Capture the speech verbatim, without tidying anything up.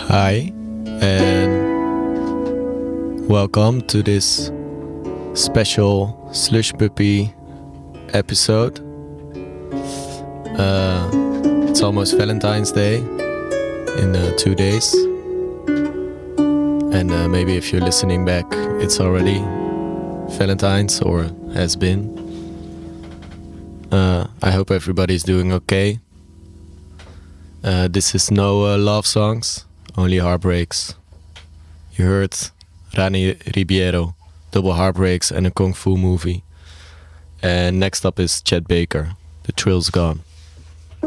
Hi, and welcome to this special Slush Puppy episode. Uh, it's almost Valentine's Day in uh, two days. And uh, maybe if you're listening back, it's already Valentine's or has been. Uh, I hope everybody's doing okay. Uh, this is no uh, love songs, only heartbreaks. You heard Rani Ribeiro, Double Heartbreaks and a Kung Fu movie. And next up is Chet Baker, The Thrill's Gone.